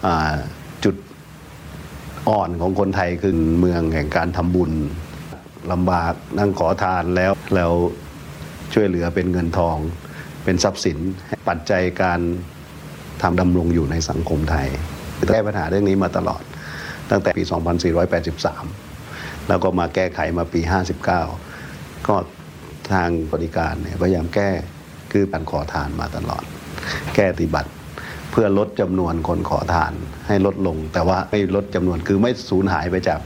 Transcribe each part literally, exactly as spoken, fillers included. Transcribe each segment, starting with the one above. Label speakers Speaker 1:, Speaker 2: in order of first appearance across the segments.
Speaker 1: จุดอ่อนของคนไทยคือเมืองแห่งการทำบุญลำบากนั่งขอทานแล้วแล้วช่วยเหลือเป็นเงินทองเป็นทรัพย์สินปัจจัยการทำดำรงอยู่ในสังคมไทยแก้ปัญหาเรื่องนี้มาตลอดตั้งแต่ปี สองพันสี่ร้อยแปดสิบสาม แล้วก็มาแก้ไขมาปี ห้าสิบเก้า ก็ทางบริการเนี่ยพยายามแก้คือการขอทานมาตลอดแก้ปฏิบัติเพื่อลดจำนวนคนขอทานให้ลดลงแต่ว่าไม่ลดจำนวนคือไม่สูญหายไปจาก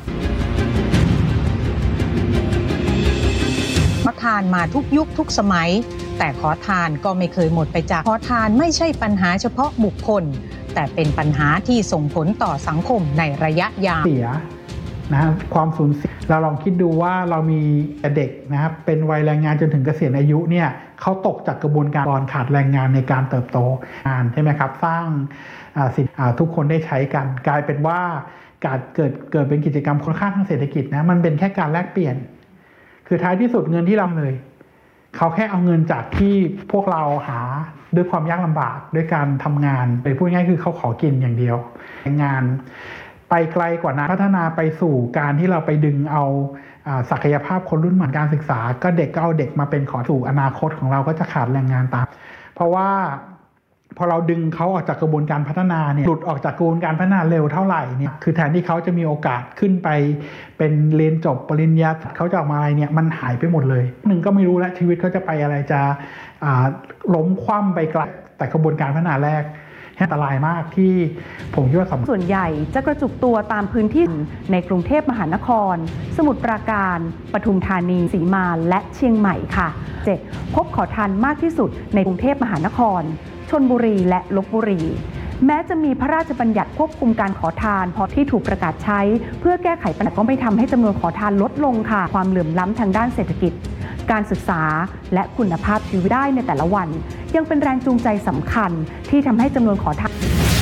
Speaker 2: ขอทานมาทุกยุคทุกสมัยแต่ขอทานก็ไม่เคยหมดไปจากขอทานไม่ใช่ปัญหาเฉพาะบุคคลแต่เป็นปัญหาที่ส่งผลต่อสังคมในระยะยาว
Speaker 3: เสียนะความสูญเสียเราลองคิดดูว่าเรามีเด็กนะครับเป็นวัยแรงงานจนถึงเกษียณอายุเนี่ยเขาตกจากกระบวนการขาดแรงงานในการเติบโตงานใช่ไหมครับสร้างสินทุกคนได้ใช้กันกลายเป็นว่าการเกิดเกิดเป็นกิจกรรมคุณค่าทางเศรษฐกิจนะมันเป็นแค่การแลกเปลี่ยนคือท้ายที่สุดเงินที่เราเลยเขาแค่เอาเงินจากที่พวกเราหาด้วยความยากลำบากด้วยการทำงานไปพูดง่ายคือเขาขอกินอย่างเดียวงานไปไกลกว่านั้นพัฒนาไปสู่การที่เราไปดึงเอาศักยภาพคนรุ่นใหม่การศึกษาก็เด็กก็เอาเด็กมาเป็นขอสู่อนาคตของเราก็จะขาดแรงงานตามเพราะว่าพอเราดึงเขาออกจากกระบวนการพัฒนาเนี่ยหลุดออกจากกระบวนการพัฒนาเร็วเท่าไหร่เนี่ยคือแทนที่เขาจะมีโอกาสขึ้นไปเป็นเรียนจบปริญญาเขาจะออกมาอะไรเนี่ยมันหายไปหมดเลยหนึ่งก็ไม่รู้แล้วชีวิตเขาจะไปอะไรจะล้มคว่ำไปไกลแต่กระบวนการพัฒนาแรกอันตรายมากที่ผมคิดว่า
Speaker 4: ส่วนใหญ่จะกระจุกตัวตามพื้นที่ในกรุงเทพมหานครสมุทรปราการปทุมธานีศรีมาและเชียงใหม่ค่ะเจ็ดพบขอทานมากที่สุดในกรุงเทพมหานครชลบุรีและลพบุรีแม้จะมีพระราชบัญญัติควบคุมการขอทานพอที่ถูกประกาศใช้เพื่อแก้ไขปัญหาก็ไม่ทำให้จำนวนขอทานลดลงค่ะความเหลื่อมล้ำทางด้านเศรษฐกิจการศึกษาและคุณภาพชีวิตได้ในแต่ละวันยังเป็นแรงจูงใจสำคัญที่ทำให้จำนวนขอทาน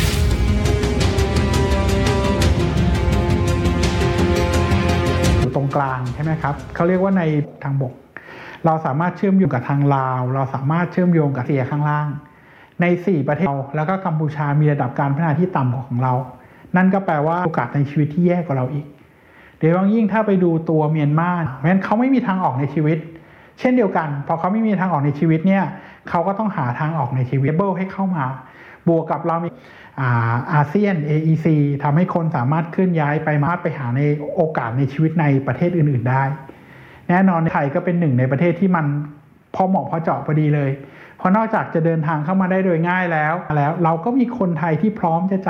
Speaker 3: อยู่ตรงกลางใช่ไหมครับเขาเรียกว่าในทางบกเราสามารถเชื่อมโยงกับทางลาวเราสามารถเชื่อมโยงกับเซียข้างล่างในสี่ประเทศแล้วก็กัมพูชามีระดับการพัฒนาที่ต่ำกว่าของเรานั่นก็แปลว่าโอกาสในชีวิตที่แย่กว่าเราอีกโดยเฉพาะยิ่งถ้าไปดูตัวเมียนมาเพราะฉะนั้นเขาไม่มีทางออกในชีวิตเช่นเดียวกันพอเขาไม่มีทางออกในชีวิตเนี่ยเขาก็ต้องหาทางออกในชีวิตเบิลให้เข้ามาบวกกับเรามีอาเซียน เอ อี ซี ทำให้คนสามารถเคลื่อนย้ายไปมาไปหาในโอกาสในชีวิตในประเทศอื่นๆได้แน่นอนไทยก็เป็นหนึ่งในประเทศที่มันพอเหมาะพอเจาะพอดีเลยเพราะนอกจากจะเดินทางเข้ามาได้โดยง่ายแล้วแล้วเราก็มีคนไทยที่พร้อมจะ